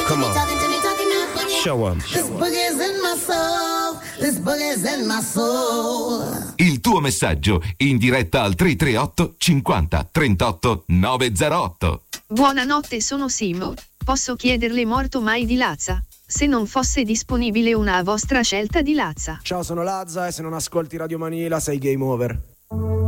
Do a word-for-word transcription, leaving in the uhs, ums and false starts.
Come on. Show 'em. This boogie's in my soul. This boogie's in my soul. Il tuo messaggio in diretta al tre tre otto cinquanta trentotto novecentotto. Buonanotte, sono Simo. Posso chiederle morto mai di Lazza? Se non fosse disponibile una vostra scelta di Lazza. Ciao, sono Lazza e se non ascolti Radio Manila sei game over.